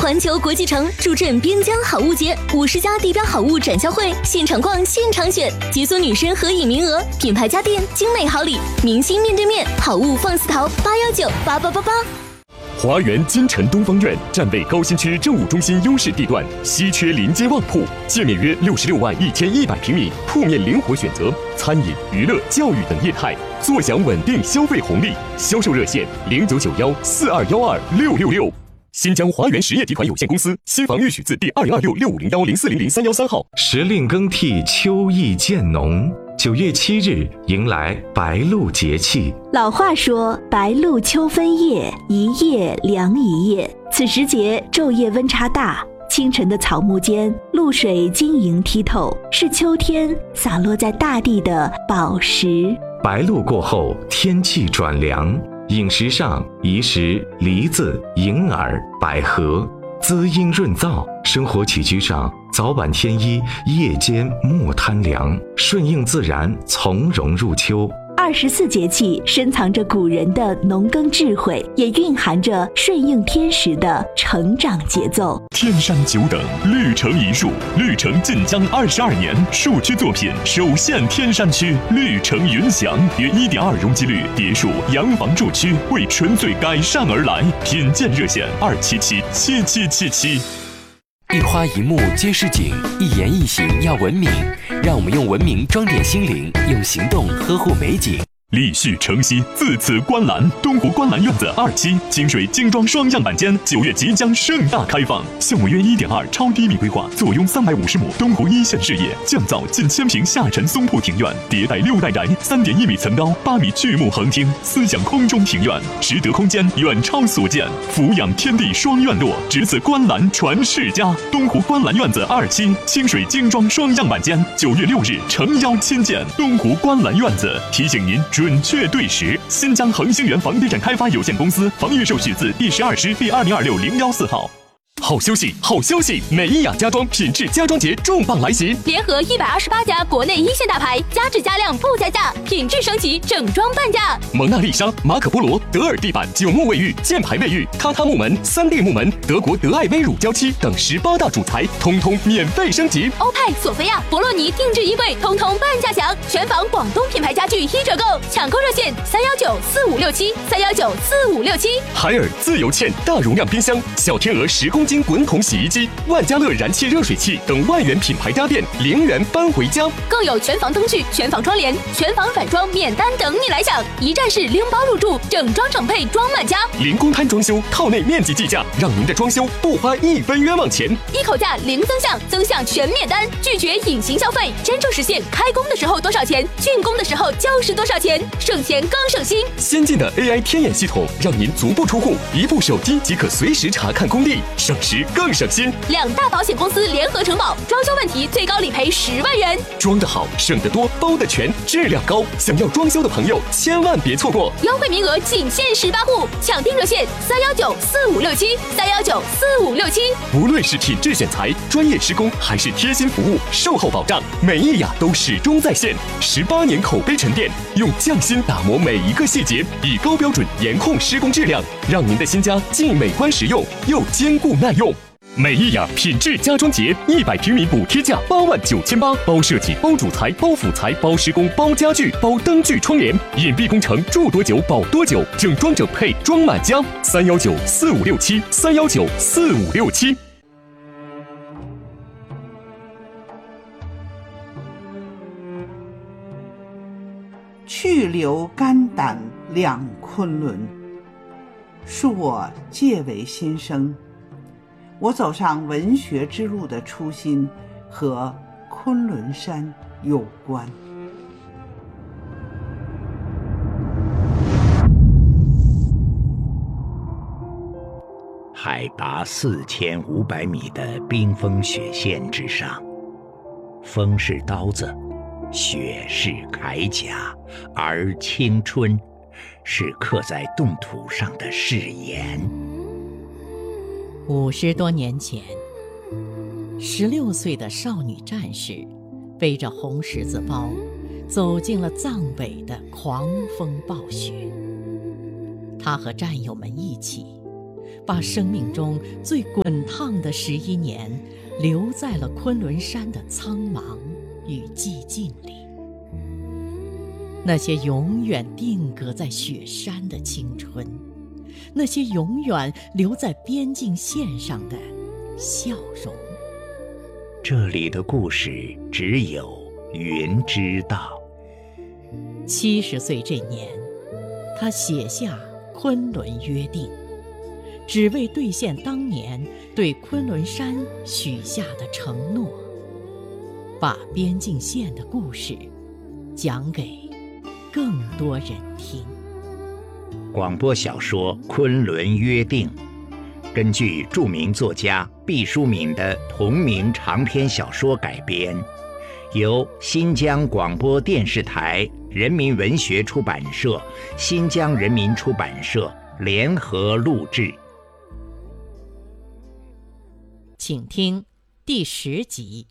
环球国际城助阵边疆好物节，50家地标好物展销会，现场逛现场选，解锁女神合影名额，品牌家电精美好礼，明星面对面，好物放肆淘8198888。 华园金城东方苑站位高新区政务中心优势地段，稀缺临街旺铺，界面约66万1100平米，铺面灵活选择，餐饮、娱乐、教育等业态，坐享稳定消费红利。销售热线099142126666。新疆华源实业集团有限公司，新房预许字第2026650104003113号。 时令更替，秋意渐浓。9月7日迎来白露节气。 老话说，白露秋分夜，一夜凉一夜。此时节昼夜温差大，清晨的草木间，露水晶莹剔透，是秋天洒落在大地的宝石。 白露过后，天气转凉，饮食上宜食梨子、银耳、百合，滋阴润燥；生活起居上，早晚添衣，夜间莫贪凉，顺应自然，从容入秋。 24节气深藏着古人的农耕智慧，也蕴含着顺应天时的成长节奏。 天山久等，绿城一树，绿城晋江22年，树区作品首现天山区，绿城云翔，约1.2容积率，别墅、洋房住区为纯粹改善而来，品鉴热线2777777。 一花一木皆是景，一言一行要文明。让我们用文明装点心灵，用行动呵护美景。 立续承袭，自此观澜，东湖观澜院子2期清水精装双样板间9月即将盛大开放，项目约1.2超低密规划，坐拥350亩东湖一线视野，降噪近1000平下沉松铺庭院，迭代6代宅，3.1米层高，8米巨木横厅，思想空中庭院，实得空间远超所见，俯仰天地双院落，值此观澜传世家。东湖观澜院子2期清水精装双样板间9月6日诚邀亲见。东湖观澜院子提醒您准确对时。新疆恒星源房地产开发有限公司房预售许字第12师第2026014号。好消息，好消息！美伊雅家装品质家装节重磅来袭， 联合128家国内1线大牌，加质加量不加价，品质升级，整装半价。 蒙娜丽莎、马可波罗、德尔地板、9木卫浴、箭牌卫浴、榻榻木门、3D 木门、德国德爱威乳胶漆等18大主材，通通免费升级。 欧派、索菲亚、博洛尼定制衣柜，通通半价享。全房广东品牌家具1折购，抢购热线3194567，3194567。 海尔自由嵌大容量冰箱、小天鹅10公斤滚筒洗衣机、万家乐燃气热水器等万元品牌家电0元搬回家， 更有全房灯具、全房窗帘、全房软装免单等你来享，一站式拎包入住，整装整配装满家， 零公摊装修，套内面积计价，让您的装修不花1分冤枉钱， 一口价零增项，增项全免单，拒绝隐形消费，真正实现开工的时候多少钱，竣工的时候就是多少钱，省钱更省心。 先进的 AI 天眼系统，让您足不出户，一部手机即可随时查看工地，省时更省心。 2大保险公司联合承保，装修问题最高理赔10万元。 装得好，省得多，包得全，质量高。想要装修的朋友，千万别错过， 优惠名额仅限18户，抢订热线3194567，3194567。 无论是品质选材、专业施工，还是贴心服务、售后保障，美伊雅都始终在线。18年口碑沉淀，用匠心打磨每一个细节，以高标准严控施工质量，让您的新家既美观实用，又坚固耐用。美伊雅品质家装节，100平米补贴价89800，包设计、包主材、包辅材、包施工、包家具、包灯具窗帘，隐蔽工程，住多久保多久，整装整配装满家。3194567，3194567。 去留肝胆两昆仑，恕我借为新生。我走上文学之路的初心和昆仑山有关。 海拔4500米的冰封雪线之上，风是刀子，雪是铠甲，而青春是刻在冻土上的誓言。 50多年前，16岁的少女战士背着红十字包，走进了藏北的狂风暴雪。她和战友们一起， 把生命中最滚烫的11年留在了昆仑山的苍茫与寂静里。那些永远定格在雪山的青春，那些永远留在边境线上的笑容。 这里的故事只有云知道。 70岁这年，他写下《昆仑约定》，只为兑现当年对昆仑山许下的承诺，把边境线的故事讲给更多人听。 广播小说《昆仑约定》根据著名作家毕淑敏的同名长篇小说改编，由新疆广播电视台人民文学出版社、新疆人民出版社联合录制。 请听第10集。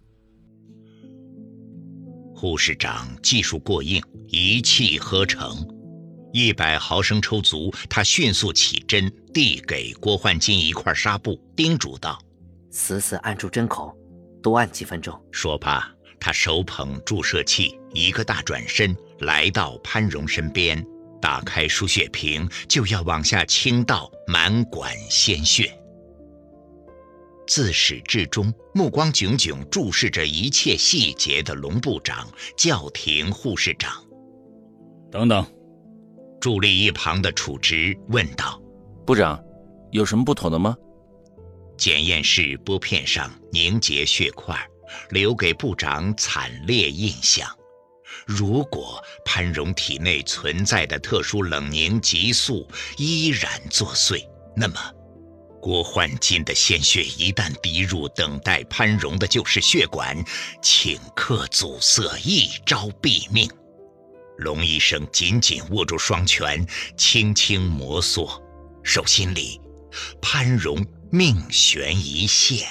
护士长技术过硬，一气呵成，100毫升抽足，他迅速起针，递给郭焕金一块纱布，叮嘱道： 死死按住针口，多按几分钟。 说罢，他手捧注射器，一个大转身，来到潘荣身边，打开输血瓶，就要往下倾倒满管鲜血。自始至终目光炯炯注视着一切细节的龙部长叫停护士长。 等等。 伫立一旁的楚直问道： 部长，有什么不妥的吗？ 检验室拨片上凝结血块，留给部长惨烈印象。如果潘荣体内存在的特殊冷凝激素依然作祟，那么郭焕金的鲜血一旦滴入等待潘荣的救世血管，顷刻阻塞，一招毙命。龙医生紧紧握住双拳，轻轻摩挲，手心里潘荣命悬一线。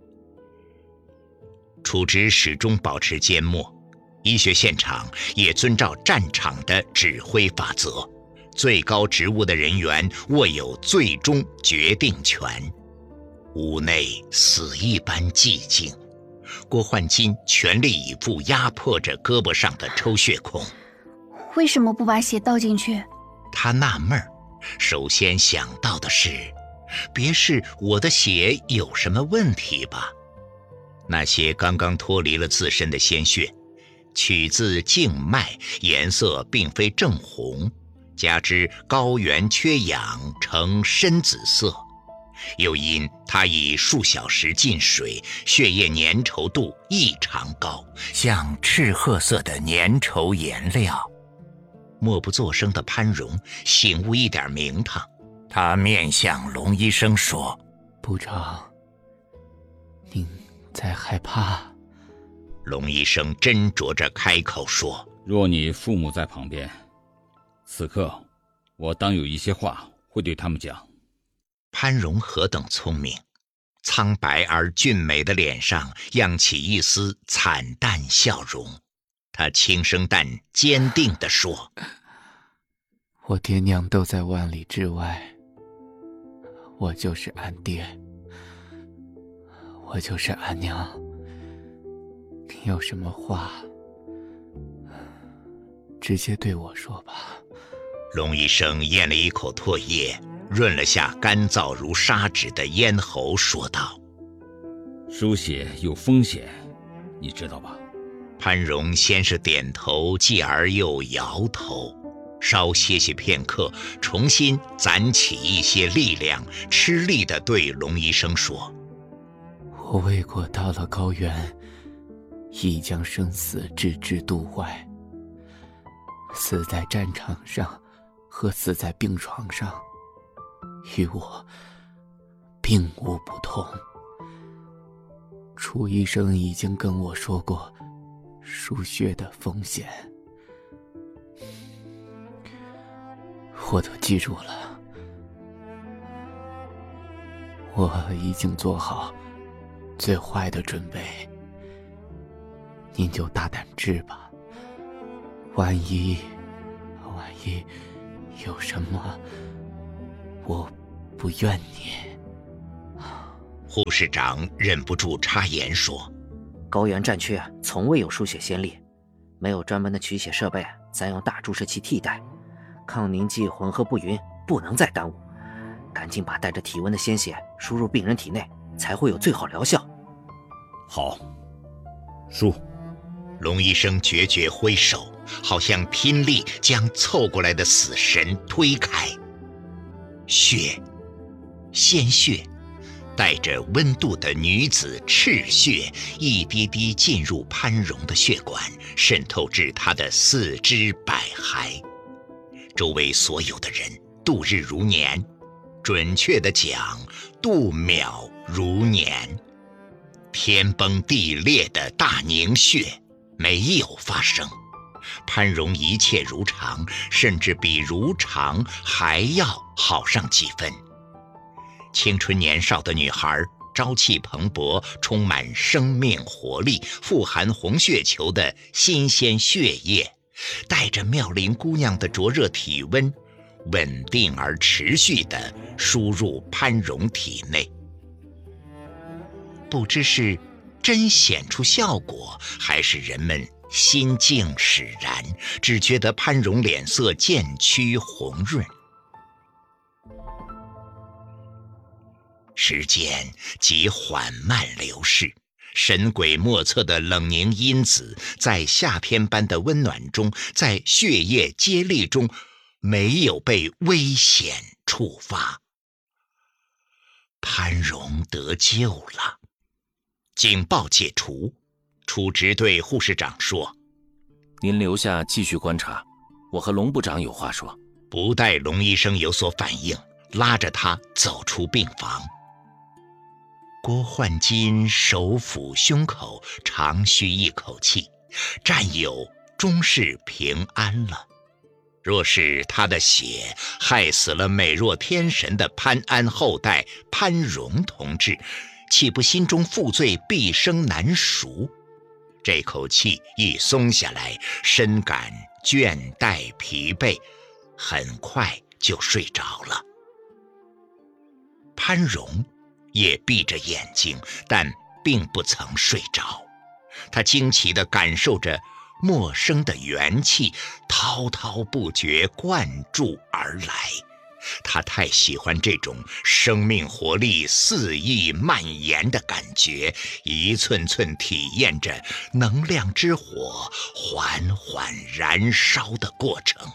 楚直始终保持缄默，医学现场也遵照战场的指挥法则，最高职务的人员握有最终决定权。屋内死一般寂静，郭焕金全力以赴压迫着胳膊上的抽血孔。 为什么不把血倒进去？ 他纳闷，首先想到的是，别是我的血有什么问题吧？那些刚刚脱离了自身的鲜血，取自静脉，颜色并非正红，加之高原缺氧呈深紫色，又因他已数小时进水，血液粘稠度异常高，像赤褐色的粘稠颜料。默不作声的潘荣醒悟一点名堂，他面向龙医生说： 部长，您在害怕？ 龙医生斟酌着开口说： 若你父母在旁边，此刻我当有一些话会对他们讲。 潘荣何等聪明，苍白而俊美的脸上漾起一丝惨淡笑容。他轻声但坚定地说： 我爹娘都在万里之外，我就是俺爹，我就是俺娘，你有什么话直接对我说吧。 龙医生咽了一口唾液，润了下干燥如砂纸的咽喉，说道： 输血有风险，你知道吧？ 潘荣先是点头，继而又摇头，稍歇息片刻，重新攒起一些力量，吃力地对龙医生说： 我为国到了高原，亦将生死置之度外，死在战场上和死在病床上，与我并无不同。楚医生已经跟我说过输血的风险，我都记住了。我已经做好最坏的准备，您就大胆治吧。万一有什么，我不怨你。 护士长忍不住插言说： 高原战区从未有输血先例，没有专门的取血设备，咱用大注射器替代。抗凝剂混合不匀，不能再耽误，赶紧把带着体温的鲜血输入病人体内，才会有最好疗效。 好，输。 龙医生决绝挥手，好像拼力将凑过来的死神推开。血，鲜血，带着温度的女子赤血，一滴滴进入潘荣的血管，渗透至他的四肢百骸。周围所有的人度日如年，准确地讲，度秒如年。天崩地裂的大凝血没有发生，潘荣一切如常，甚至比如常还要好上几分。青春年少的女孩朝气蓬勃，充满生命活力，富含红血球的新鲜血液，带着妙龄姑娘的灼热体温，稳定而持续地输入潘荣体内。不知是真显出效果，还是人们心境使然，只觉得潘荣脸色渐趋红润。时间即缓慢流逝，神鬼莫测的冷凝因子在夏天般的温暖中，在血液接力中没有被危险触发。潘荣得救了。警报解除，处直对护士长说： 您留下继续观察，我和龙部长有话说。 不待龙医生有所反应，拉着他走出病房。郭焕金手抚胸口，长吁一口气，战友终是平安了。若是他的血害死了美若天神的潘安后代潘荣同志，岂不心中负罪，毕生难赎？这口气一松下来，深感倦怠疲惫，很快就睡着了。潘荣也闭着眼睛，但并不曾睡着。他惊奇地感受着陌生的元气滔滔不绝灌注而来。他太喜欢这种生命活力肆意蔓延的感觉，一寸寸体验着能量之火缓缓燃烧的过程。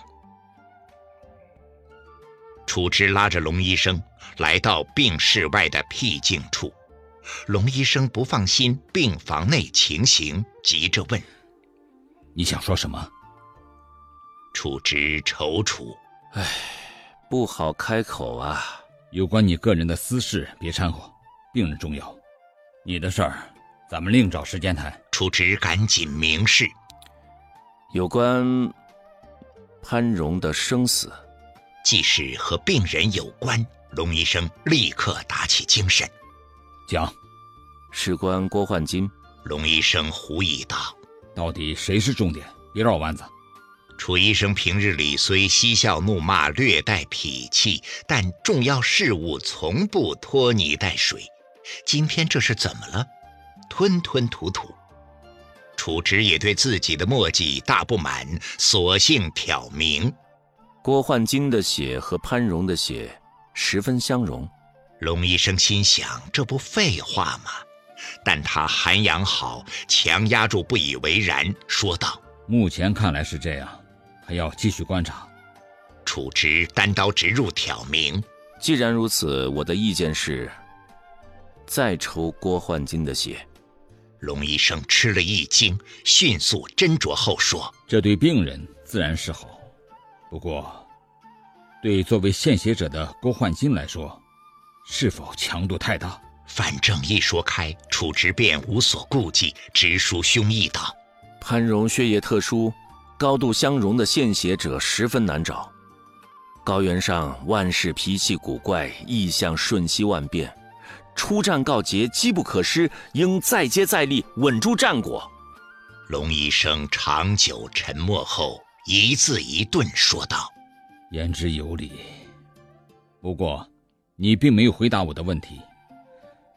楚之拉着龙医生来到病室外的僻静处，龙医生不放心病房内情形，急着问： 你想说什么？ 楚之踌躇： 不好开口啊。 有关你个人的私事别掺和，病人重要。你的事儿咱们另找时间谈。 楚之赶紧明示： 有关潘荣的生死， 既是和病人有关，龙医生立刻打起精神。 讲。 事关郭焕金。 龙医生狐疑道： 到底谁是重点？别绕弯子。 楚医生平日里虽嬉笑怒骂，略带痞气，但重要事务从不拖泥带水。今天这是怎么了？吞吞吐吐。楚直也对自己的墨迹大不满，索性挑明： 郭焕金的血和潘荣的血十分相融。 龙医生心想，这不废话吗？但他涵养好，强压住不以为然，说道： 目前看来是这样，还要继续观察。 楚直单刀直入挑明： 既然如此，我的意见是再抽郭焕金的血。 龙医生吃了一惊，迅速斟酌后说： 这对病人自然是好，不过对作为献血者的郭焕金来说，是否强度太大？ 反正一说开，楚直便无所顾忌，直抒胸臆道： 潘荣血液特殊，高度相融的献血者十分难找。高原上万事脾气古怪，异象瞬息万变，出战告捷，机不可失，应再接再厉，稳住战果。 龙医生长久沉默后，一字一顿说道： 言之有理，不过你并没有回答我的问题。